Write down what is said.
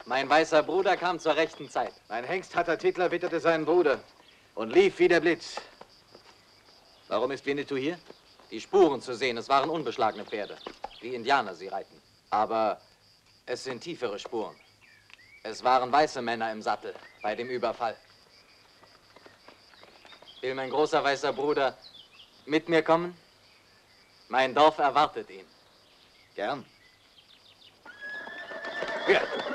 Mein weißer Bruder kam zur rechten Zeit. Mein Hengst Hatter Titler witterte seinen Bruder und lief wie der Blitz. Warum ist Winnetou hier? Die Spuren zu sehen, es waren unbeschlagene Pferde, wie Indianer sie reiten. Aber es sind tiefere Spuren. Es waren weiße Männer im Sattel bei dem Überfall. Will mein großer weißer Bruder mit mir kommen? Mein Dorf erwartet ihn. Gern. Ja.